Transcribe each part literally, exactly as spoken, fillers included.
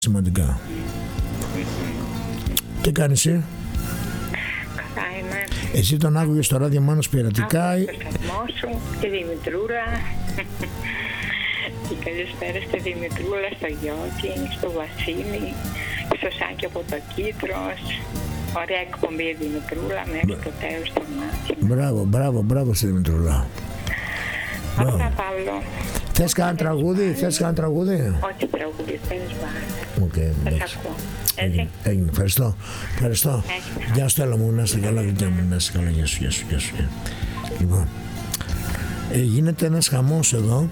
σημαντικά. Τι κάνεις εσύ? Καλά είμαι. Εσύ τον άκουγες στο ράδιο μόνο πειρατικά? Άκουγα το σταθμό σου, τη Δημητρούλα. Και καλησπέρα στη Δημητρούλα, στο Γιώργη, στο Βασίλη, στο Σάκη από το Κίτρος. Ωραία εκπομπή η Δημητρούλα, μέχρι το τέλος των μάτων. Μπράβο, μπράβο, μπράβο στη Δημητρούλα. Αυτά, Παύλο. Θες κανένα τραγούδι, θες κανένα τραγούδι? Όχι τραγούδι, θέλεις βάλε. Οκ, εντάξει. ακούω. Έγινε, έγινε. Ευχαριστώ. Ευχαριστώ. Γεια σου, Στέλλα μου, να είστε καλά, γλυκιά μου, να είστε καλά. Γεια σου, γεια σου, γεια σου. Λοιπόν, ε, γίνεται ένας χαμός εδώ.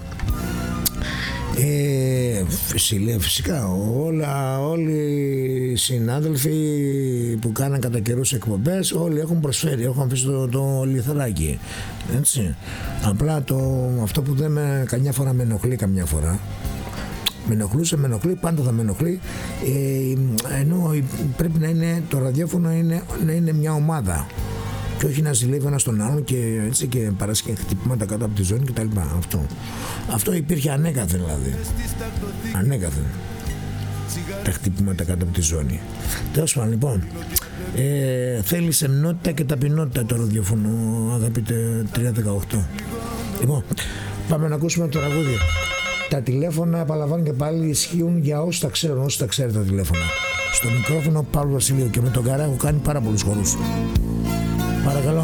Ε, φυσικά όλα, όλοι οι συνάδελφοι που κάναν κατά καιρούς εκπομπές, όλοι έχουν προσφέρει, έχουν αφήσει το, το λιθαράκι, έτσι. Απλά το, αυτό που δεν με, καμιά φορά με ενοχλεί, καμιά φορά με ενοχλούσε, με ενοχλεί, πάντα θα με ενοχλεί, ε, ενώ πρέπει να είναι το ραδιόφωνο είναι, να είναι μια ομάδα και όχι να ζηλεύει ένα τον άλλον και έτσι και παράσχει χτυπήματα κάτω από τη ζώνη κτλ. Αυτό. Αυτό υπήρχε ανέκαθεν, δηλαδή. Ανέκαθεν. Τα χτυπήματα κάτω από τη ζώνη. Τέλος πάντων, λοιπόν, ε, θέλει σεμνότητα και ταπεινότητα το ραδιόφωνο, αγαπητέ τρία δεκαοκτώ. Λοιπόν, πάμε να ακούσουμε το τραγούδι. Τα τηλέφωνα, επαναλαμβάνω και πάλι, ισχύουν για όσοι τα ξέρουν, όσοι τα ξέρουν τα τηλέφωνα. Στο μικρόφωνο Παύλου Βασιλείου και με τον Καρά έχω κάνει πάρα πολλούς χορούς. Παρακαλώ.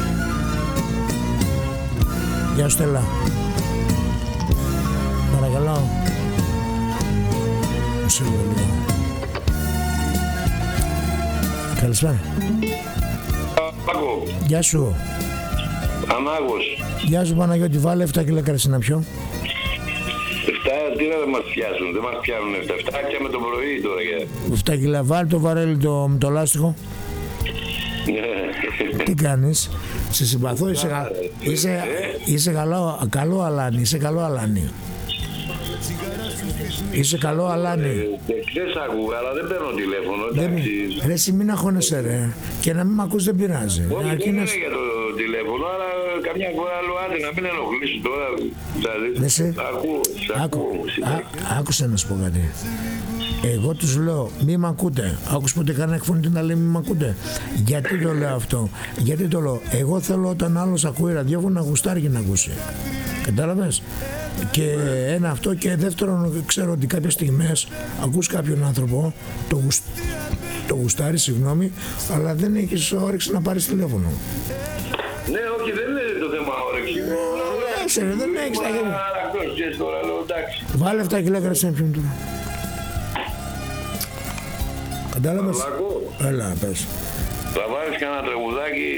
Γεια σου, Στέλλα. Παρακαλώ. Μισό λίγο. Καλησπέρα. Πάκο. Γεια σου. Ανάγος. Γεια σου, Παναγιώτη. Βάλε εφτά κιλά κρασί να πιω. εφτά τι να δεν μας πιάσουν. Δεν μας πιάνουν εφτά. εφτά και με το πρωί τώρα. εφτά κιλά. Βάλε το βαρέλι το, με το λάστιχο. Τι κάνεις? Σε συμπαθώ, είσαι, γα... είσαι, είσαι καλό, καλό αλάνι, είσαι καλό αλάνι. Είσαι καλό αλάνι. Χθες άκουγα, αλλά δεν παίρνω τηλέφωνο, εντάξει. Ρε εσύ μην αγχώνεσαι ρε, και να μην μ' ακούς δεν πειράζει. Όχι, δεν είναι Ακίνες... για το τηλέφωνο, αλλά καμιά φορά λέω άντε να μην ενοχλήσω τώρα. Δηλαδή, ακούω, ακούω. Άκουσε να σου πω κάτι. Εγώ τους λέω μη μ' ακούτε. Άκουσες ποτέ κανένα εκφωνητή να λέει μη μ' ακούτε? Γιατί το λέω αυτό? Γιατί το λέω? Εγώ θέλω όταν άλλος ακούει ραδιόφωνο να γουστάρει και να ακούσει. Κατάλαβες? Και ένα αυτό, και δεύτερον ξέρω ότι κάποιες στιγμές ακούς κάποιον άνθρωπο το, γουσ... το γουστάρει, συγγνώμη, αλλά δεν έχεις όρεξη να πάρεις τηλέφωνο. Ναι, όχι, δεν είναι το θέμα όρεξη. Έξερε, δεν έχεις τα χέρια. Βάλε αυτά κιλά κρασί να πιούμε τώρα. Κατάλαβες? Έλα, πες. Θα βάλεις κανένα τραγουδάκι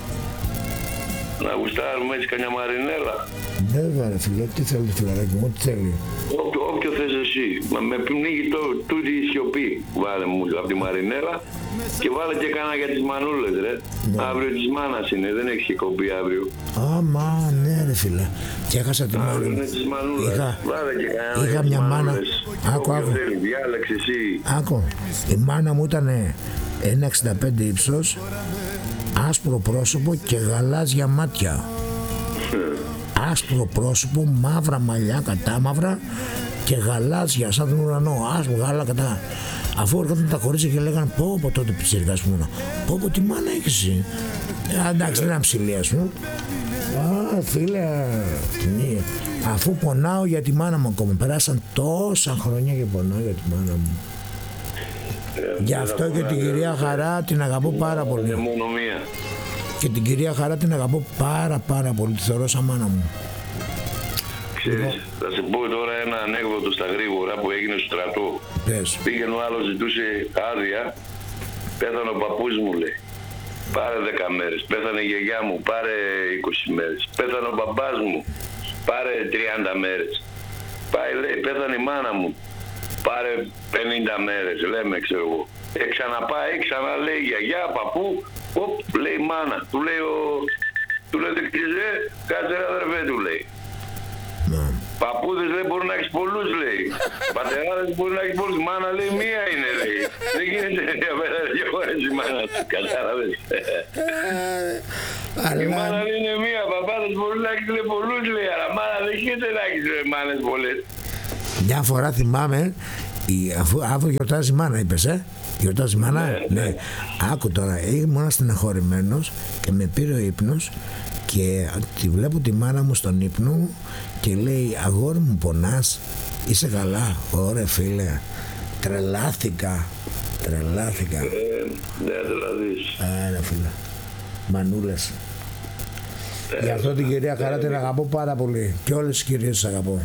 να γουστάρουμε έτσι κανιά μαρινέλα? Βέβαια ρε φίλε, τι θέλει φιλαράκι μου, ό,τι θέλει. Όποιο, όποιο θες εσύ. Μα με πνίγει το, τούτη η σιωπή. Βάλε μου από τη μαρινέλα και βάλε και κάνα για τις μανούλες ρε. Ναι. Αύριο της μάνας είναι, δεν έχεις και κομπή αύριο. Άμα, ναι ρε φίλε. Και έχασα τη μάνα. Αύριο είναι της μανούλες. Είχα, βάλε και κάνα είχα για μια μάνα. Άκου, άκου. Θέλει, διάλεξε εσύ. Άκου, η μάνα μου ήταν ένα εξήντα πέντε ύψος, άσπρο πρόσωπο και γαλάζια μάτια. Άσπρο πρόσωπο, μαύρα μαλλιά, κατάμαυρα και γαλάζια σαν τον ουρανό, άσπρο γάλα κατά. Αφού έρχονταν τα κορίτσια και λέγανε πω πω τότε πιτσιρικάς μου, πω πω τι μάνα έχεις εσύ. Ε, εντάξει, δεν είναι αψιλία σου. Α, φίλε, αφού πονάω για τη μάνα μου ακόμα, περάσαν τόσα χρόνια και πονάω για τη μάνα μου. Ε, Γι' αυτό και την κυρία Χαρά την αγαπώ πάρα πολύ. Και την κυρία Χαρά την αγαπώ πάρα πάρα πολύ, τη θεωρώ σαν μάνα μου. Ξέρεις, θα σε πω τώρα ένα ανέκδοτο στα γρήγορα που έγινε στο στρατό. Πες. Πήγαινε ο άλλος, ζητούσε άδεια, πέθανε ο παππούς μου λέει. Πάρε δέκα μέρες, πέθανε η γιαγιά μου, πάρε είκοσι μέρες. Πέθανε ο μπαμπάς μου, πάρε τριάντα μέρες. Πάει λέει, πέθανε η μάνα μου, πάρε πενήντα μέρες, λέμε ξέρω εγώ. Ε, ξαναπάει, ξαναλέει γιαγιά, παππού, οπ, λέει μάνα. Του λέει ο... Του λέει δεξιζέ, κάτσε ρε αδερφέ του λέει. Παππούδες λέει μπορεί να έχεις πολλούς λέει. Πατεράδες μπορεί να έχεις πολλούς. Μάνα λέει μία είναι λέει. Δεν γίνεται διαπέρα δύο φορές η μάνα του. Κατάλαβες? Η μάνα λέει είναι μία. Παπάδες μπορεί να έχεις λέει πολλούς λέει. Αλλά μάνα δεν γίνεται να έχεις λέει μάνες πολλές. Μια φορά θυμάμαι η, αφού αύριο γιορτάζει η μάνα, είπες, ε? Γιορτάζει η μάνα, ναι, ναι. ναι. Άκου τώρα, ήμουν στεναχωρημένος και με πήρε ο ύπνος και τη βλέπω τη μάνα μου στον ύπνο μου και λέει, αγόρι μου, πονάς, είσαι καλά? Ωραία φίλε, τρελάθηκα, τρελάθηκα. Ε, ναι, δηλαδή. Άρα φίλε, μανούλες. Ε, Γι' αυτό την κυρία Χαρά την αγαπώ πάρα πολύ και όλες τις κυρίες τις αγαπώ.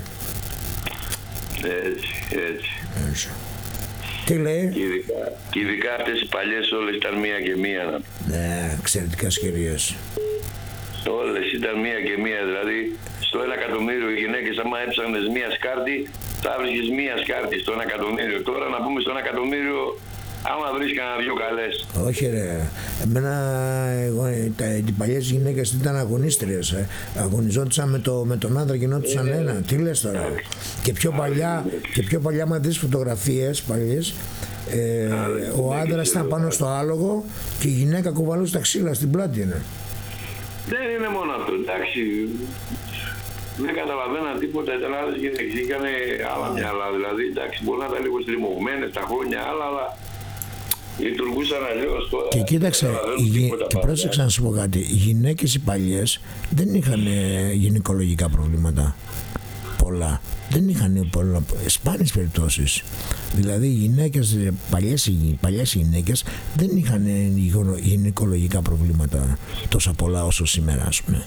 Έτσι, έτσι. Έτσι. Τι λέει? Και ειδικά, και ειδικά αυτές οι παλιές όλες ήταν μία και μία. Ναι, εξαιρετικές κυρίες. Όλες ήταν μία και μία, δηλαδή στο ένα εκατομμύριο οι γυναίκες άμα έψαχνες μία σκάρτη θα βρίσκεις μία σκάρτη στο ένα εκατομμύριο. Τώρα να πούμε στο ένα εκατομμύριο άμα βρεις κανένα δυο καλές. Όχι ρε, εμένα εγώ, τα, οι παλιές γυναίκες ήταν αγωνίστριες, ε. αγωνιζόντουσαν με, το, με τον άντρα, γινόντουσαν ένα. Τι λες τώρα? Και πιο παλιά, και πιο παλιά άμα δεις φωτογραφίες παλιές, ε, ο άντρας ήταν πάνω στο άλογο και η γυναίκα κουβαλούσε τα ξύλα στην πλάτη. Είναι. Δεν είναι μόνο αυτό, εντάξει. Δεν καταλαβαίναν τίποτα, ήταν άλλες γυναίκες, είχαν άλλα μυαλά, δηλαδή, εντάξει, μπορεί να ήταν λίγο στριμωγμένες τα χρόνια άλλα, αλλά λειτουργούσαν αλλιώς τώρα. Και κοίταξε, γυ... και πρόσεξα να σου πω κάτι, οι γυναίκες οι παλιές δεν είχαν γυναικολογικά προβλήματα πολλά. Δεν είχαν πολλά, σπάνιες περιπτώσεις. Δηλαδή οι γυναίκες, παλιές, παλιές γυναίκες δεν είχαν γυναικολογικά προβλήματα τόσα πολλά όσο σήμερα, ας πούμε.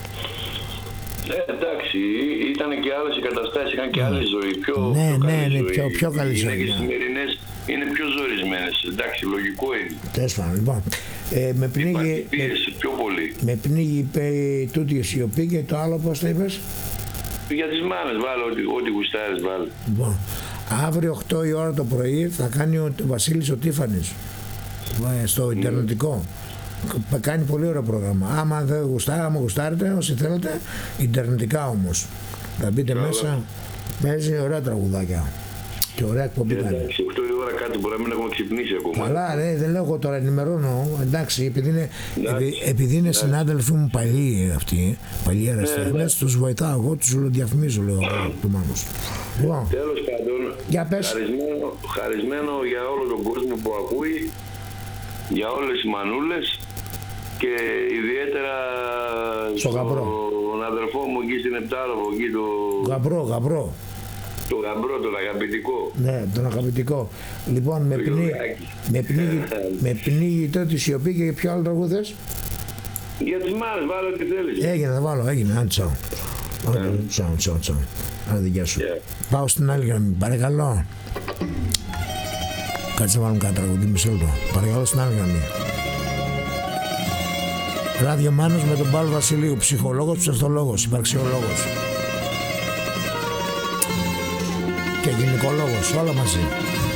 Ε, εντάξει, ήταν και άλλες οι καταστάσεις, είχαν και άλλη ζωή, πιο, ναι, πιο ναι, καλή ναι, ζωή. πιο, πιο καλή ζωή. Οι γυναίκες σημερινές είναι πιο ζορισμένες, εντάξει, λογικό είναι. Τέλος πάντων, λοιπόν, ε, με πνίγει, πίεση, πιο πολύ. με πνίγει η τούτη η σιωπή και το άλλο πώς το είπες? Για τις μάνες, βάλω ό,τι, ό,τι γουστάρεις, βάλω. Λοιπόν, αύριο οκτώ η ώρα το πρωί θα κάνει ο Βασίλης ο Τίφανης στο ιντερνετικό. Κάνει πολύ ωραίο πρόγραμμα. Άμα δεν γουστάρετε, άμα γουστάρετε, όσοι θέλετε, ιντερνετικά όμως. Θα μπείτε Καλά. μέσα, παίζει ωραία τραγουδάκια. Και ωραία εκπομπή κάνει. Εντάξει, οκτώ η ώρα κάτι μπορεί να μην έχουμε ξυπνήσει ακόμα. Καλά, ρε, δεν λέω εγώ τώρα, ενημερώνω. Εντάξει, επειδή είναι, επει, επειδή είναι συνάδελφοί μου παλιοί αυτοί, παλιοί αριστερές, τους βοηθάω εγώ, τους διαφημίζω, λέω του Μάνους. Λοιπόν, τέλος πάντων, για πες. Χαρισμένο, χαρισμένο για όλο τον κόσμο που ακούει, για όλες τις μανούλες και ιδιαίτερα στο στον αδερφό μου εκεί στην Επτάλοβο, εκεί το... Γαμπρό, γαμπρό. Το γαμπρό, τον αγαπητικό. Ναι, τον αγαπητικό. Λοιπόν, με πνίγει, με πνίγει, με πνίγει τότε η σιωπή και ποιο άλλο τραγούδι θες? Για τις μάρες, βάλω ό,τι θέλεις. Έγινε, θα βάλω, έγινε, αν τσάω. Τσάω, τσάω, τσάω. Άρα δικιά σου. Yeah. Πάω στην άλλη γραμμή, παρακαλώ. Κάτσε να βάλουμε κάτι τραγούδι, μισό λεπτό. Παρακαλώ στην άλλη γραμμή. Ράδιο Μάνος με τον Παύλο Βασιλείου, ψυχολόγος, ψευτολόγος, υπαρξιολόγος και γυναικολόγος, όλα μαζί.